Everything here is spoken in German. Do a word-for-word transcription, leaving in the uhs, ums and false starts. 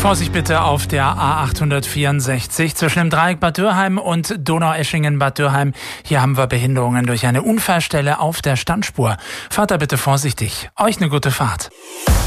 Vorsicht bitte auf der A achthundertvierundsechzig zwischen dem Dreieck Bad Dürrheim und Donaueschingen-Bad Dürrheim. Hier haben wir Behinderungen durch eine Unfallstelle auf der Standspur. Fahrt da bitte vorsichtig. Euch eine gute Fahrt.